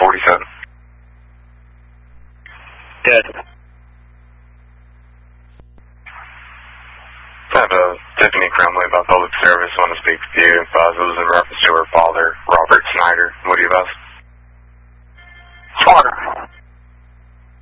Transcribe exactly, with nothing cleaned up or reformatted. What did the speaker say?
forty-seven. Dead. I have a Tiffany Crumley about public service. I want to speak to you. Uh, it was in reference to her father, Robert Snyder. What do you have?